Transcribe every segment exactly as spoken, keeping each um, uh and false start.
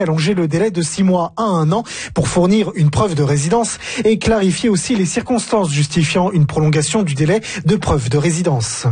allonger le délai de six mois à un an pour fournir une preuve de résidence et clarifier aussi les circonstances justifiant une prolongation du délai de preuve de résidence.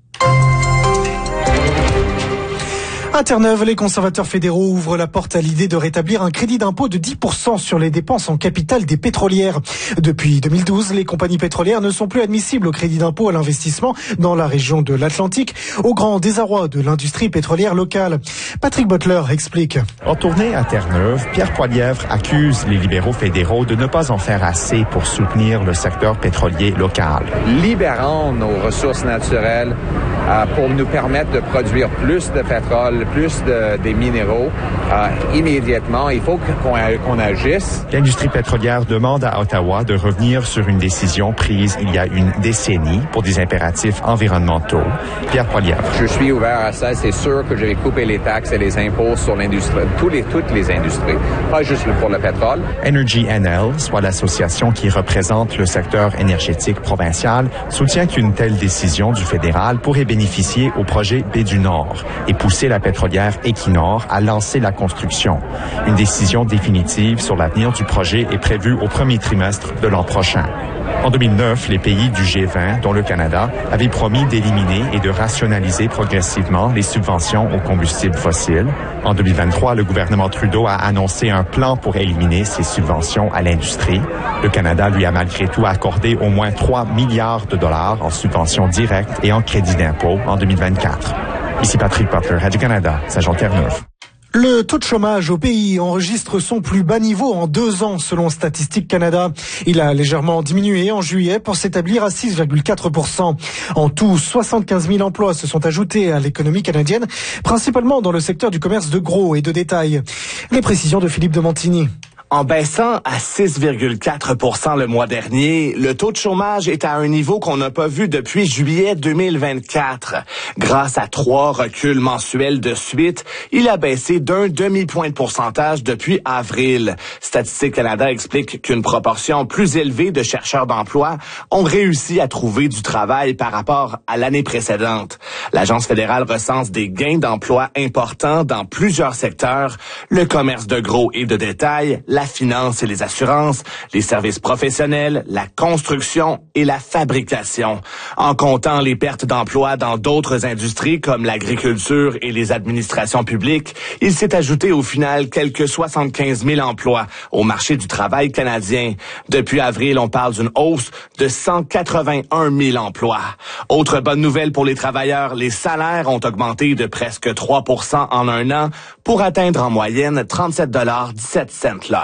À Terre-Neuve, les conservateurs fédéraux ouvrent la porte à l'idée de rétablir un crédit d'impôt de dix pour cent sur les dépenses en capital des pétrolières. Depuis deux mille douze, les compagnies pétrolières ne sont plus admissibles au crédit d'impôt à l'investissement dans la région de l'Atlantique, au grand désarroi de l'industrie pétrolière locale. Patrick Butler explique. En tournée à Terre-Neuve, Pierre Poilievre accuse les libéraux fédéraux de ne pas en faire assez pour soutenir le secteur pétrolier local. Libérons nos ressources naturelles euh, pour nous permettre de produire plus de pétrole, plus de, des minéraux euh, immédiatement. Il faut qu'on, qu'on agisse. L'industrie pétrolière demande à Ottawa de revenir sur une décision prise il y a une décennie pour des impératifs environnementaux. Pierre Poilievre. Je suis ouvert à ça. C'est sûr que je vais couper les taxes et les impôts sur l'industrie, tous les, toutes les industries, pas juste pour le pétrole. Energy N L, soit l'association qui représente le secteur énergétique provincial, soutient qu'une telle décision du fédéral pourrait bénéficier au projet Baie du Nord et pousser la pétrolière Equinor à lancer la construction. Une décision définitive sur l'avenir du projet est prévue au premier trimestre de l'an prochain. En deux mille neuf, les pays du G vingt, dont le Canada, avaient promis d'éliminer et de rationaliser progressivement les subventions aux combustibles fossiles. En deux mille vingt-trois, le gouvernement Trudeau a annoncé un plan pour éliminer ces subventions à l'industrie. Le Canada lui a malgré tout accordé au moins trois milliards de dollars en subventions directes et en crédits d'impôt en deux mille vingt-quatre. Ici Patrick Butler, Radio-Canada, Saint-Jean-Terre-Neuve. Le taux de chômage au pays enregistre son plus bas niveau en deux ans selon Statistique Canada. Il a légèrement diminué en juillet pour s'établir à six virgule quatre pour cent. En tout, soixante-quinze mille emplois se sont ajoutés à l'économie canadienne, principalement dans le secteur du commerce de gros et de détail. Les précisions de Philippe de Montigny. En baissant à six virgule quatre pour cent le mois dernier, le taux de chômage est à un niveau qu'on n'a pas vu depuis juillet deux mille vingt-quatre. Grâce à trois reculs mensuels de suite, il a baissé d'un demi-point de pourcentage depuis avril. Statistique Canada explique qu'une proportion plus élevée de chercheurs d'emploi ont réussi à trouver du travail par rapport à l'année précédente. L'Agence fédérale recense des gains d'emploi importants dans plusieurs secteurs, le commerce de gros et de détail, la finance et les assurances, les services professionnels, la construction et la fabrication. En comptant les pertes d'emplois dans d'autres industries comme l'agriculture et les administrations publiques, il s'est ajouté au final quelques soixante-quinze mille emplois au marché du travail canadien. Depuis avril, on parle d'une hausse de cent quatre-vingt-un mille emplois. Autre bonne nouvelle pour les travailleurs, les salaires ont augmenté de presque trois pour cent en un an pour atteindre en moyenne trente-sept dollars dix-sept cents l'heure.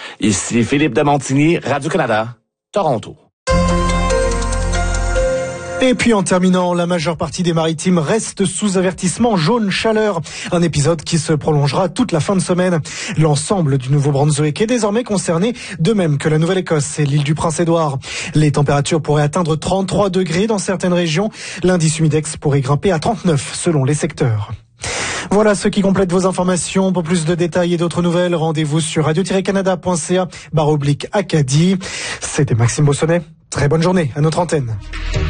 Ici Philippe de Montigny, Radio-Canada, Toronto. Et puis en terminant, la majeure partie des maritimes reste sous avertissement jaune chaleur. Un épisode qui se prolongera toute la fin de semaine. L'ensemble du Nouveau-Brunswick est désormais concerné, de même que la Nouvelle-Écosse et l'île du Prince-Édouard. Les températures pourraient atteindre trente-trois degrés dans certaines régions. L'indice humidex pourrait grimper à trente-neuf selon les secteurs. Voilà ce qui complète vos informations. Pour plus de détails et d'autres nouvelles, rendez-vous sur radio-canada point c a barre oblique Acadie. C'était Maxime Bossonnet. Très bonne journée à notre antenne.